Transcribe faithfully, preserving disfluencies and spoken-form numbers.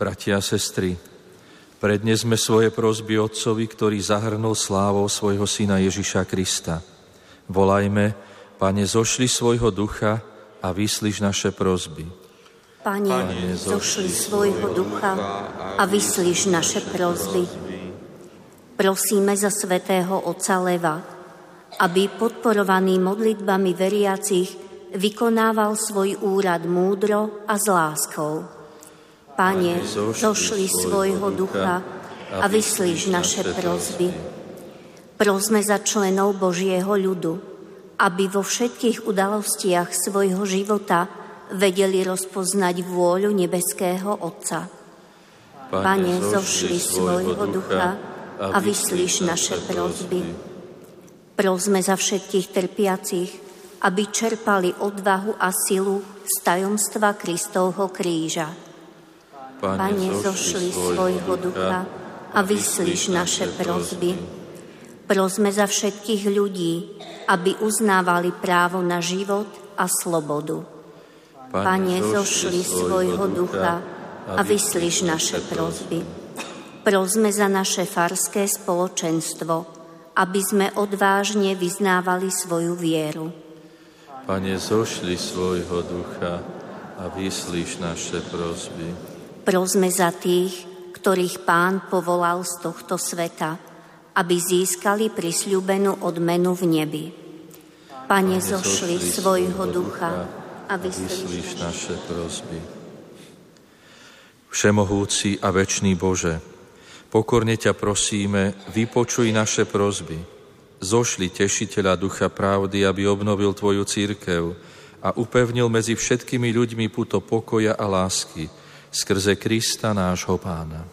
Bratia a sestry, prednesme svoje prosby Otcovi, ktorý zahrnul slávou svojho Syna Ježiša Krista. Volajme: Pane, zošli svojho ducha a vyslíš naše prosby. Pane, Pane zošli svojho ducha a vyslíš naše prosby. Prosíme za svätého otca Leva, aby podporovaný modlitbami veriacich vykonával svoj úrad múdro a s láskou. Pane, zošli svojho ducha a vyslíš naše prosby. Prosme za členov Božieho ľudu, aby vo všetkých udalostiach svojho života vedeli rozpoznať vôľu nebeského Otca. Pane, zošli svojho ducha a vyslíš naše prosby. Prosme za všetkých trpiacich, aby čerpali odvahu a silu z tajomstva Kristovho kríža. Pane, zošli svojho ducha a vyslíš naše prosby. Prosme za všetkých ľudí, aby uznávali právo na život a slobodu. Pane, zošli svojho ducha a vyslíš naše prosby. Prosme za naše farské spoločenstvo, aby sme odvážne vyznávali svoju vieru. Pane, zošli svojho ducha a vyslíš naše prosby. Prosme za tých, ktorých Pán povolal z tohto sveta, aby získali prisľúbenú odmenu v nebi. Pane, zošli svojho ducha a vyslíš naše prosby. Všemohúci a večný Bože, pokorne ťa prosíme, vypočuj naše prosby. Zošli tešiteľa ducha pravdy, aby obnovil tvoju cirkev a upevnil medzi všetkými ľuďmi puto pokoja a lásky skrze Krista nášho Pána.